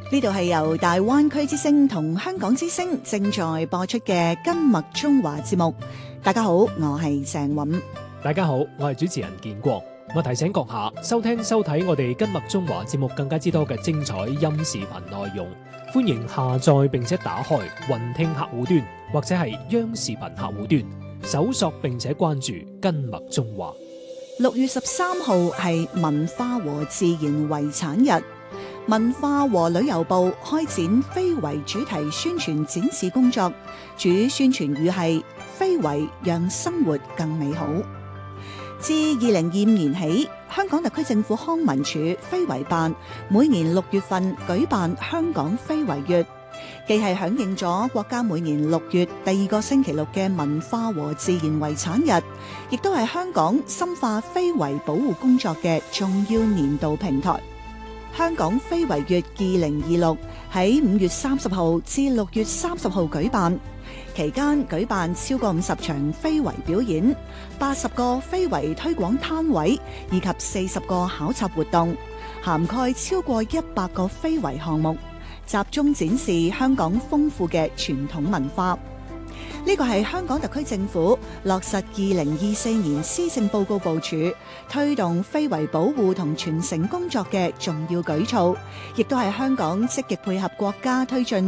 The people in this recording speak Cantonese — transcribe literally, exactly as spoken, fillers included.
呢度係由大灣區之聲同香港之聲正在播出嘅《根脈中華》節目。大家好，我係鄭韻。 大家好，我係主持人建國。我提醒閣下收聽收睇我哋《根脈中華》節目更加之多嘅精彩音視頻內容，歡迎下載並且打開雲聽客戶端或者係央視頻客戶端，搜索並且關注《根脈中華》。 六月十三號係文化和自然遺產日。文化和旅遊部開展非遺主題宣傳展示工作，主宣傳語係非遺讓生活更美好。自二零二五年起，香港特區政府康文署非遺辦每年六月份舉辦香港非遺月，既係響應咗國家每年六月第二個星期六嘅文化和自然遺產日，亦都係香港深化非遺保護工作嘅重要年度平台。香港非遺月二零二六喺五月三十號至六月三十號舉辦，期間舉辦超過五十場非遺表演、八十個非遺推廣攤位以及四十個考察活動，涵蓋超過一百個非遺項目，集中展示香港豐富嘅傳統文化。呢個係香港特區政府落實二零二四年施政報告部署，推動非遺保護同傳承工作嘅重要舉措，亦都係香港積極配合國家推進